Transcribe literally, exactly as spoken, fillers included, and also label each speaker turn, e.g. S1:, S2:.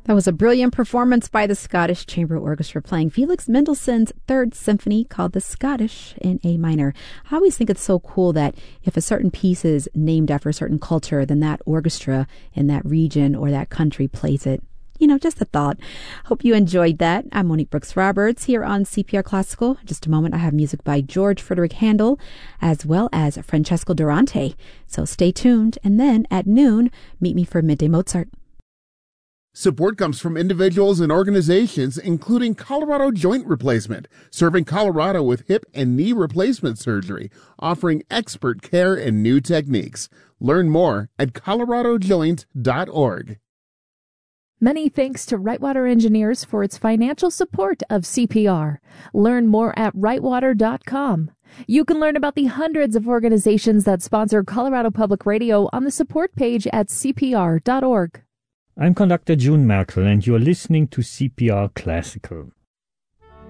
S1: That was a brilliant performance by the Scottish Chamber Orchestra playing Felix Mendelssohn's Third Symphony called The Scottish in A minor. I always think it's so cool that if a certain piece is named after a certain culture, then that orchestra in that region or that country plays it. You know, just a thought. Hope you enjoyed that. I'm Monique Brooks Roberts here on C P R Classical. In just a moment, I have music by George Frederick Handel as well as Francesco Durante. So stay tuned. And then at noon, meet me for Midday Mozart.
S2: Support comes from individuals and organizations, including Colorado Joint Replacement, serving Colorado with hip and knee replacement surgery, offering expert care and new techniques. Learn more at colorado joint dot org.
S3: Many thanks to Rightwater Engineers for its financial support of C P R. Learn more at rightwater dot com. You can learn about the hundreds of organizations that sponsor Colorado Public Radio on the support page at c p r dot org.
S4: I'm Conductor June Merkel, and you're listening to C P R Classical.